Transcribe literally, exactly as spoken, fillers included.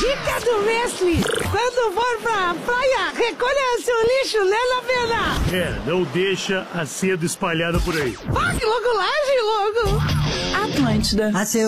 Dica do mestre. Quando for pra praia, recolha seu lixo, né, Lavena? É, não deixa a seda espalhada por aí. Vai, logo laje, logo. Atlântida. A seu